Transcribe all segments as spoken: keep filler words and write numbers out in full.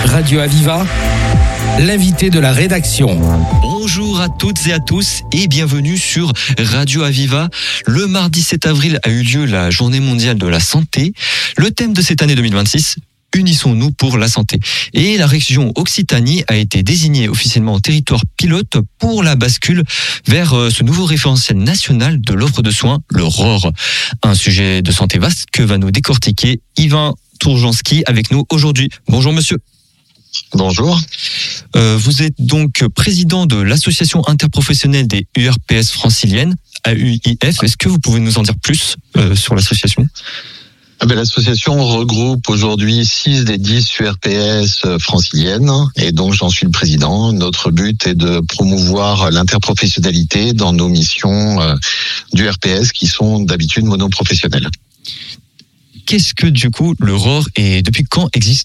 Radio Aviva, l'invité de la rédaction. Bonjour à toutes et à tous et bienvenue sur Radio Aviva. Le mardi sept avril a eu lieu la Journée mondiale de la santé. Le thème de cette année deux mille vingt-six, unissons-nous pour la santé. Et la région Occitanie a été désignée officiellement en territoire pilote pour la bascule vers ce nouveau référentiel national de l'offre de soins, le R O R. Un sujet de santé vaste que va nous décortiquer Yvain Tourjanski avec nous aujourd'hui. Bonjour monsieur. Bonjour. Euh, vous êtes donc président de l'association interprofessionnelle des U R P S franciliennes, A U I F. Est-ce que vous pouvez nous en dire plus euh, sur l'association ? Ah ben, l'association regroupe aujourd'hui six des dix U R P S franciliennes et donc j'en suis le président. Notre but est de promouvoir l'interprofessionnalité dans nos missions euh, du R P S qui sont d'habitude monoprofessionnelles. Qu'est-ce que du coup le R O R et depuis quand existe-t-il ?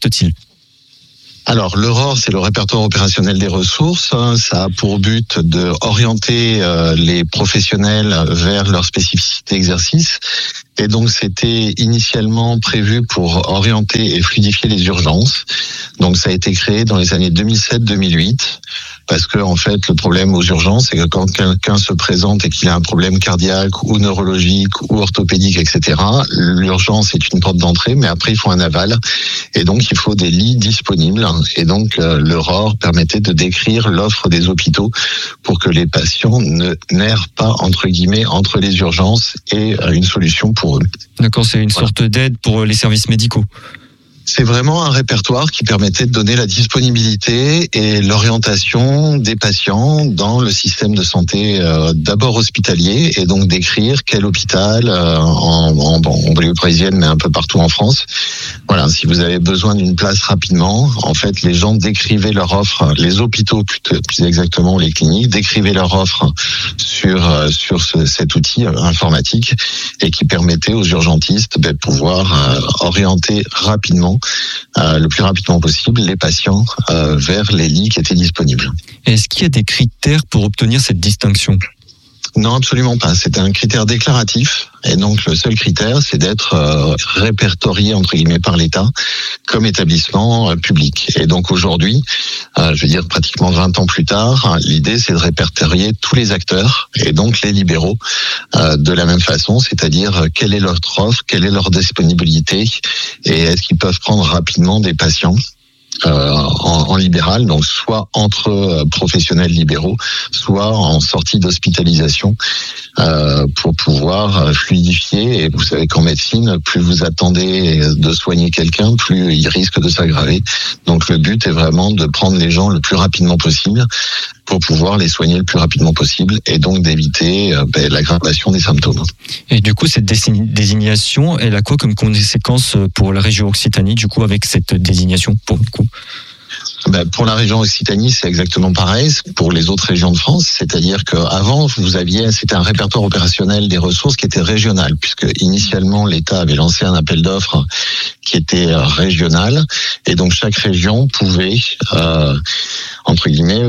Alors, le R O R, c'est le répertoire opérationnel des ressources. Ça a pour but de orienter euh, les professionnels vers leur spécificité d'exercice. Et donc, c'était initialement prévu pour orienter et fluidifier les urgences. Donc, ça a été créé dans les années deux mille sept deux mille huit. Parce que, en fait, le problème aux urgences, c'est que quand quelqu'un se présente et qu'il a un problème cardiaque ou neurologique ou orthopédique, et cetera, l'urgence est une porte d'entrée, mais après, il faut un aval. Et donc, il faut des lits disponibles. Et donc, le R O R permettait de décrire l'offre des hôpitaux pour que les patients ne n'errent pas, entre guillemets, entre les urgences et une solution pour eux. D'accord, c'est une voilà. sorte d'aide pour les services médicaux. C'est vraiment un répertoire qui permettait de donner la disponibilité et l'orientation des patients dans le système de santé euh, d'abord hospitalier et donc d'écrire quel hôpital euh, en, en, bon, en banlieue parisienne mais un peu partout en France. Voilà, si vous avez besoin d'une place rapidement, en fait les gens décrivaient leur offre, les hôpitaux plus, plus exactement les cliniques décrivaient leur offre sur euh, sur ce, cet outil informatique et qui permettait aux urgentistes de pouvoir euh, orienter rapidement Euh, le plus rapidement possible les patients euh, vers les lits qui étaient disponibles. Est-ce qu'il y a des critères pour obtenir cette distinction ? Non, absolument pas. C'est un critère déclaratif. Et donc, le seul critère, c'est d'être euh, répertorié, entre guillemets, par l'État comme établissement euh, public. Et donc, aujourd'hui, euh, je veux dire, pratiquement vingt ans plus tard, hein, l'idée, c'est de répertorier tous les acteurs et donc les libéraux euh, de la même façon, c'est-à-dire euh, quelle est leur offre, quelle est leur disponibilité et est-ce qu'ils peuvent prendre rapidement des patients Euh, en, en libéral, donc soit entre euh, professionnels libéraux, soit en sortie d'hospitalisation euh, pour pouvoir euh, fluidifier. Et vous savez qu'en médecine, plus vous attendez de soigner quelqu'un, plus il risque de s'aggraver. Donc le but est vraiment de prendre les gens le plus rapidement possible pour pouvoir les soigner le plus rapidement possible et donc d'éviter euh, ben, l'aggravation des symptômes. Et du coup, cette désignation, elle a quoi comme conséquence pour la région Occitanie, du coup, avec cette désignation pour le coup ? Ben, pour la région Occitanie, c'est exactement pareil. Pour les autres régions de France, c'est-à-dire qu'avant, vous aviez, c'était un répertoire opérationnel des ressources qui était régional, puisque initialement l'État avait lancé un appel d'offres qui était régional, et donc chaque région pouvait, euh, entre guillemets,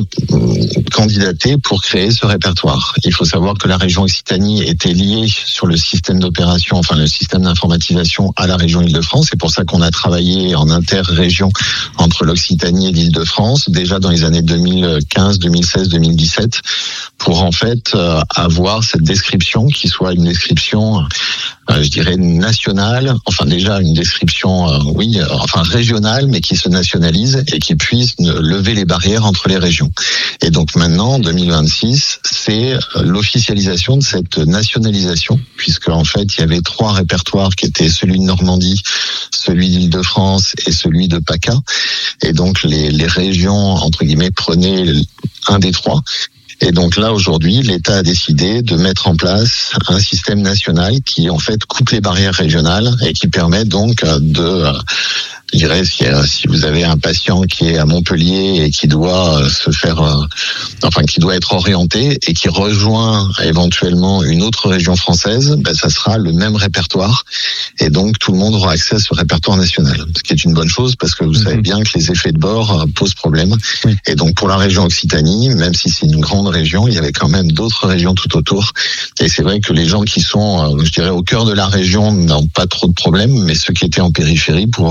candidater pour créer ce répertoire. Il faut savoir que la région Occitanie était liée sur le système d'opération, enfin le système d'informatisation à la région Île-de-France. C'est pour ça qu'on a travaillé en interrégion entre l'Occitanie et l'Île-de-France, déjà dans les années deux mille quinze, deux mille seize, deux mille dix-sept, pour en fait euh, avoir cette description qui soit une description, euh, je dirais, nationale, enfin déjà une description, euh, oui, euh, enfin régionale, mais qui se nationalise et qui puisse lever les barrières entre les régions. Et donc maintenant, en deux mille vingt-six, c'est l'officialisation de cette nationalisation, puisque en fait, il y avait trois répertoires qui étaient celui de Normandie, celui d'Île-de-France et celui de PACA. Et donc les, les régions, entre guillemets, prenaient un des trois. Et donc là, aujourd'hui, l'État a décidé de mettre en place un système national qui, en fait, coupe les barrières régionales et qui permet donc de... Je dirais, si, si vous avez un patient qui est à Montpellier et qui doit se faire, enfin, qui doit être orienté et qui rejoint éventuellement une autre région française, ben, ça sera le même répertoire. Et donc, tout le monde aura accès à ce répertoire national. Ce qui est une bonne chose parce que vous mmh. savez bien que les effets de bord posent problème. Oui. Et donc, pour la région Occitanie, même si c'est une grande région, il y avait quand même d'autres régions tout autour. Et c'est vrai que les gens qui sont, je dirais, au cœur de la région n'ont pas trop de problèmes, mais ceux qui étaient en périphérie pourraient avoir des problèmes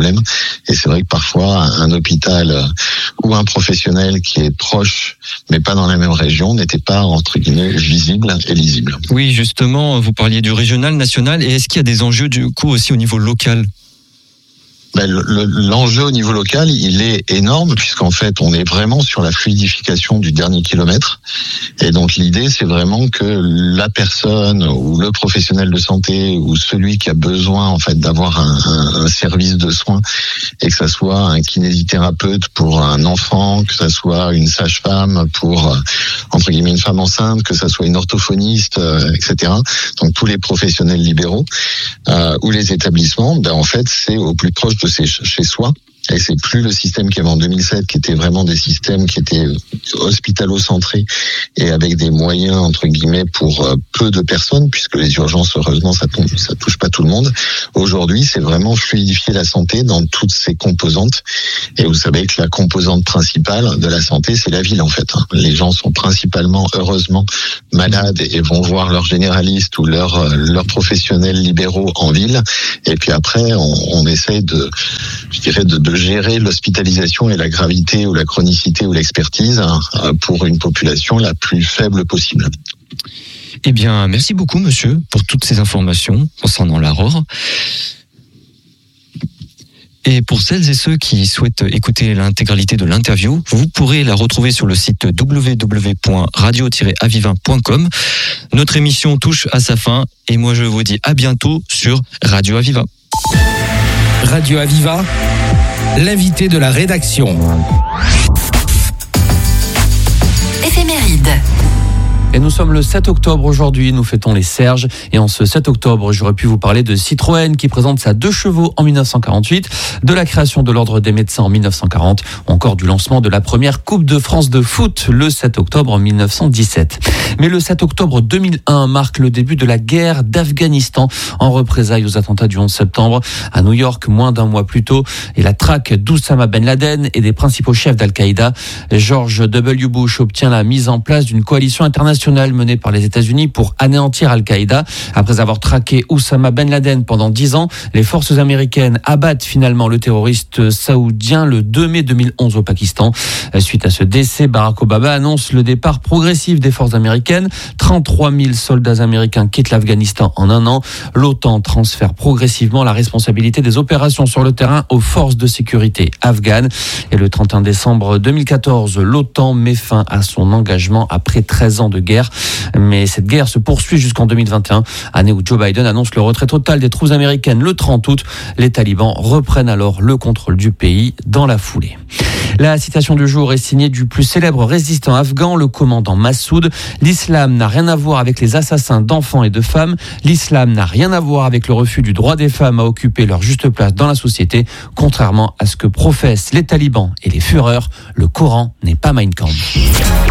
problème. Et c'est vrai que parfois, un hôpital ou un professionnel qui est proche, mais pas dans la même région, n'était pas, entre guillemets, visible et lisible. Oui, justement, vous parliez du régional, national, et est-ce qu'il y a des enjeux du coup aussi au niveau local ? Ben, le, le, l'enjeu au niveau local, il est énorme puisqu'en fait, on est vraiment sur la fluidification du dernier kilomètre. Et donc, l'idée, c'est vraiment que la personne ou le professionnel de santé ou celui qui a besoin en fait d'avoir un, un, un service de soins, et que ça soit un kinésithérapeute pour un enfant, que ça soit une sage-femme pour entre guillemets une femme enceinte, que ça soit une orthophoniste, euh, et cetera. Donc, tous les professionnels libéraux euh, ou les établissements, ben en fait, c'est au plus proche de chez soi. Et c'est plus le système qu'il y avait en deux mille sept, qui était vraiment des systèmes qui étaient hospitalo-centrés et avec des moyens, entre guillemets, pour peu de personnes, puisque les urgences, heureusement, ça touche, ça touche pas tout le monde. Aujourd'hui, c'est vraiment fluidifier la santé dans toutes ses composantes. Et vous savez que la composante principale de la santé, c'est la ville, en fait. Les gens sont principalement, heureusement, malades et vont voir leurs généralistes ou leurs leurs professionnels libéraux en ville. Et puis après, on, on essaie de, je dirais, de, de gérer l'hospitalisation et la gravité ou la chronicité ou l'expertise pour une population la plus faible possible. Eh bien, merci beaucoup, monsieur, pour toutes ces informations concernant l'Aurore. Et pour celles et ceux qui souhaitent écouter l'intégralité de l'interview, vous pourrez la retrouver sur le site w w w point radio tiret aviva point com. Notre émission touche à sa fin et moi je vous dis à bientôt sur Radio Aviva. Radio Aviva, l'invité de la rédaction. Éphéméride. Et nous sommes le sept octobre aujourd'hui, nous fêtons les Serges. Et en ce sept octobre, j'aurais pu vous parler de Citroën qui présente sa deux chevaux en dix-neuf cent quarante-huit, de la création de l'Ordre des médecins en dix-neuf cent quarante, ou encore du lancement de la première Coupe de France de foot le sept octobre dix-neuf cent dix-sept. Mais le sept octobre deux mille un marque le début de la guerre d'Afghanistan en représailles aux attentats du onze septembre à New York moins d'un mois plus tôt et la traque d'Oussama Ben Laden et des principaux chefs d'Al-Qaïda. George W. Bush obtient la mise en place d'une coalition internationale menée par les États-Unis pour anéantir Al-Qaïda. Après avoir traqué Oussama Ben Laden pendant dix ans, les forces américaines abattent finalement le terroriste saoudien le deux mai deux mille onze au Pakistan. Suite à ce décès, Barack Obama annonce le départ progressif des forces américaines. trente-trois mille soldats américains quittent l'Afghanistan en un an. L'OTAN transfère progressivement la responsabilité des opérations sur le terrain aux forces de sécurité afghanes. Et le trente et un décembre deux mille quatorze, l'OTAN met fin à son engagement après treize ans de guerre. Mais cette guerre se poursuit jusqu'en deux mille vingt et un, année où Joe Biden annonce le retrait total des troupes américaines le trente août. Les talibans reprennent alors le contrôle du pays dans la foulée. La citation du jour est signée du plus célèbre résistant afghan, le commandant Massoud. L'islam n'a rien à voir avec les assassins d'enfants et de femmes. L'islam n'a rien à voir avec le refus du droit des femmes à occuper leur juste place dans la société. Contrairement à ce que professent les talibans et les fureurs, le Coran n'est pas Mein Kampf.